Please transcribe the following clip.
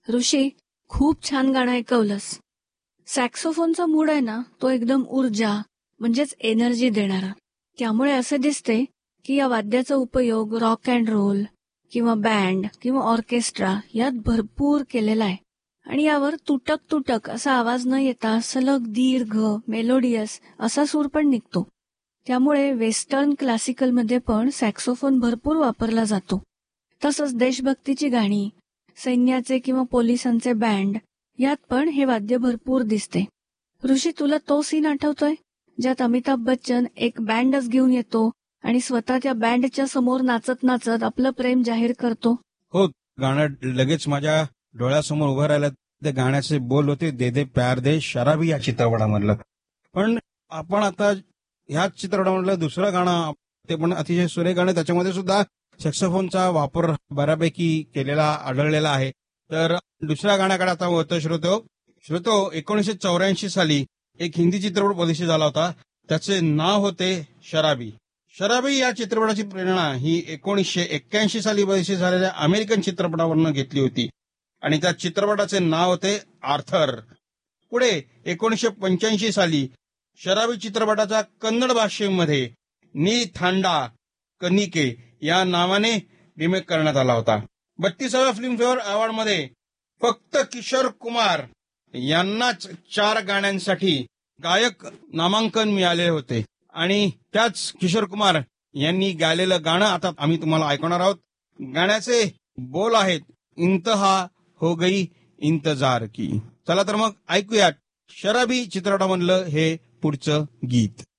ऋषी, खूप छान गाणं ऐकवलंस. सॅक्सोफोनचा मूड आहे ना, तो एकदम ऊर्जा म्हणजेच एनर्जी देणारा. त्यामुळे असे दिसते की या वाद्याचा उपयोग रॉक अँड रोल किंवा बँड किंवा ऑर्केस्ट्रा यात भरपूर केलेला आहे. आणि यावर तुटक तुटक असा आवाज न येता सलग दीर्घ मेलोडियस असा सूर पण निघतो. त्यामुळे वेस्टर्न क्लासिकलमध्ये पण सॅक्सोफोन भरपूर वापरला जातो. तसंच देशभक्तीची गाणी, सैन्याचे किंवा पोलिसांचे बँड यात पण हे वाद्य भरपूर दिसते. ऋषी, तुला तो सीन आठवतोय ज्यात अमिताभ बच्चन एक बँडच घेऊन येतो आणि स्वतः त्या बँडच्या समोर नाचत नाचत आपलं प्रेम जाहीर करतो? हो, गाणं लगेच माझ्या डोळ्यासमोर उभं राहिलं. ते गाण्याचे बोल होते दे दे प्यार दे शराबी या चित्रपटामधलं. पण आपण आता ह्याच चित्रपटामधलं दुसरं गाणं, ते पण अतिशय सुरेख गाणं, त्याच्यामध्ये सुद्धा सॅक्सोफोनचा वापर बऱ्यापैकी केलेला आढळलेला आहे. तर दुसऱ्या गाण्याकडे आता होतं श्रोतो 1984 साली एक हिंदी चित्रपट प्रदर्शित झाला होता. त्याचे नाव होते शराबी. शराबी या चित्रपटाची प्रेरणा ही 1981 साली प्रदर्शित झालेल्या अमेरिकन चित्रपटावरून घेतली होती आणि त्या चित्रपटाचे नाव होते आर्थर. पुढे 1985 साली शराबी चित्रपटाचा कन्नड भाषेमध्ये नी थांडा कनिके या नावाने रिमेक करण्यात आला होता. 32व्या फिल्मफेअर अवॉर्डमध्ये फक्त किशोर कुमार यांनाच 4 गाण्यांसाठी गायक नामांकन मिळाले होते आणि त्याच किशोर कुमार यांनी गायलेलं गाणं आता आम्ही तुम्हाला ऐकवणार आहोत. गाण्याचे बोल आहेत इंतहा हो गई इंतजार की. चला तर मग ऐकूयात शराबी चित्रपटामधलं हे पुढचं गीत.